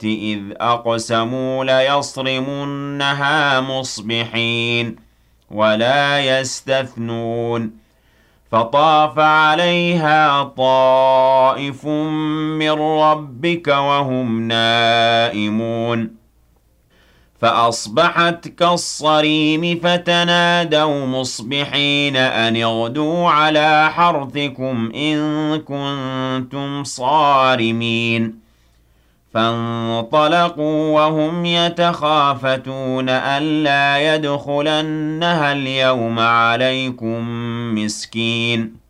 إِذْ أَقْسَمُوا لَيَصْرِمُنَّهَا مُصْبِحِينَ وَلَا يَسْتَثْنُونَ فَطَافَ عَلَيْهَا طَائِفٌ مِّن رَّبِّكَ وَهُمْ نَائِمُونَ فَأَصْبَحَتْ كَالصَّرِيمِ فَتَنَادَوْا مُصْبِحِينَ أَنِ اغْدُوا عَلَىٰ حَرْثِكُمْ إِن كُنتُمْ صَارِمِينَ فَانطَلَقُوا وَهُمْ يَتَخَافَتُونَ أَلَّا يَدْخُلَنَّهَا الْيَوْمَ عَلَيْكُم مِّسْكِينٌ